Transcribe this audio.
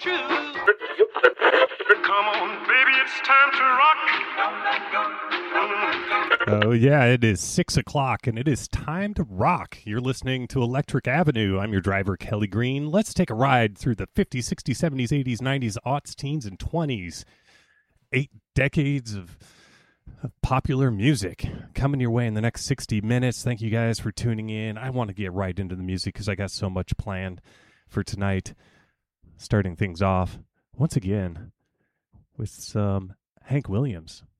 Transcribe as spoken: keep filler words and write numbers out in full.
true. Come on, baby, it's time to rock. Oh, yeah, it is six o'clock, and it is time to rock. You're listening to Electric Avenue. I'm your driver, Kelly Green. Let's take a ride through the fifties, sixties, seventies, eighties, nineties, aughts, teens, and twenties. Eight decades of, of popular music coming your way in the next sixty minutes. Thank you guys for tuning in. I want to get right into the music because I got so much planned for tonight. Starting things off, once again, with some Hank Williams.